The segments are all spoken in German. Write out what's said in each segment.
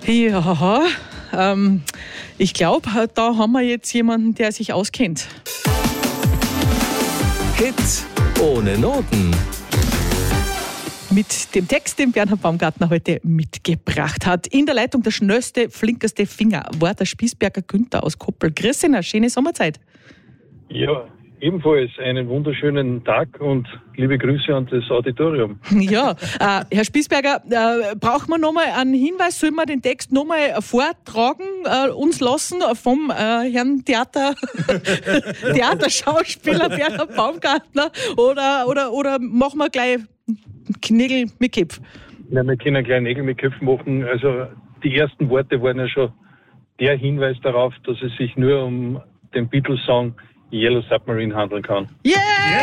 Ja, ich glaube, da haben wir jetzt jemanden, der sich auskennt. Hit ohne Noten. Mit dem Text, den Bernhard Baumgartner heute mitgebracht hat. In der Leitung der schnellste, flinkeste Finger war der Spiesberger Günther aus Koppel. Grüß Sie, eine schöne Sommerzeit. Ja, ebenfalls einen wunderschönen Tag und liebe Grüße an das Auditorium. Ja, Herr Spiesberger, braucht man nochmal einen Hinweis? Sollen wir den Text nochmal vortragen, uns lassen vom Herrn Theaterschauspieler Bernhard Baumgartner oder machen wir gleich Nägel mit Köpf? Ja, wir können gleich Nägel mit Köpfen machen. Also die ersten Worte waren ja schon der Hinweis darauf, dass es sich nur um den Beatles-Song Yellow Submarine handeln kann. Yeah!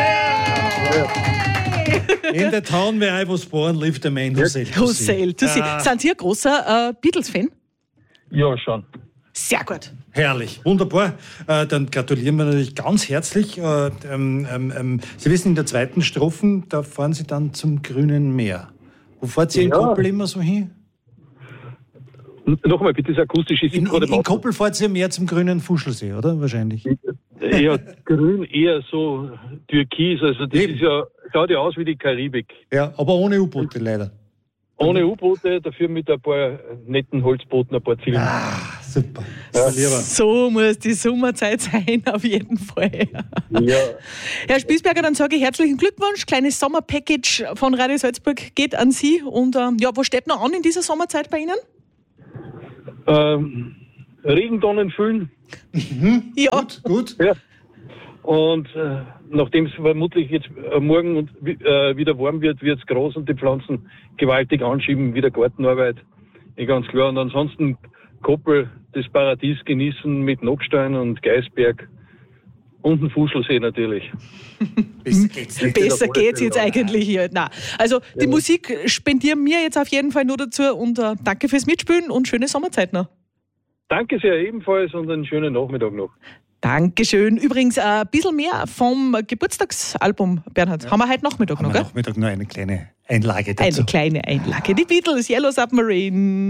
In the town where I was born lived a man who sailed to sea. Sind Sie ein großer Beatles-Fan? Ja, schon. Sehr gut. Herrlich, wunderbar. Dann gratulieren wir natürlich ganz herzlich. Sie wissen, in der zweiten Strophe, da fahren Sie dann zum Grünen Meer. Wo fahrt ihr in Koppel immer so hin? Nochmal bitte, das akustisch ist in Koppel fahrt ihr mehr zum grünen Fuschelsee, oder? Wahrscheinlich. Ja, grün eher so türkis, also das ist ja, schaut ja aus wie die Karibik. Ja, aber ohne U-Boote leider. Ohne U-Boote, dafür mit ein paar netten Holzbooten, ein paar Zielen. Ah, super. Ja. So muss die Sommerzeit sein, auf jeden Fall. Ja. Herr Spiesberger, dann sage ich herzlichen Glückwunsch. Kleines Sommerpackage von Radio Salzburg geht an Sie. Und was steht noch an in dieser Sommerzeit bei Ihnen? Regentonnen füllen. Ja. Gut. Ja. Und nachdem es vermutlich jetzt morgen wieder warm wird, wird es groß und die Pflanzen gewaltig anschieben, wieder Gartenarbeit. Ganz klar. Und ansonsten Koppel, das Paradies genießen mit Nockstein und Geisberg und ein Fuschelsee natürlich. Besser geht's jetzt eigentlich hier. Nein. Also die Musik spendieren wir jetzt auf jeden Fall nur dazu und danke fürs Mitspielen und schöne Sommerzeit noch. Danke sehr ebenfalls und einen schönen Nachmittag noch. Dankeschön. Übrigens ein bisschen mehr vom Geburtstagsalbum, Bernhard. Haben wir heute Nachmittag noch, gell? Nachmittag noch eine kleine Einlage dazu. Eine kleine Einlage. Die Beatles, Yellow Submarine.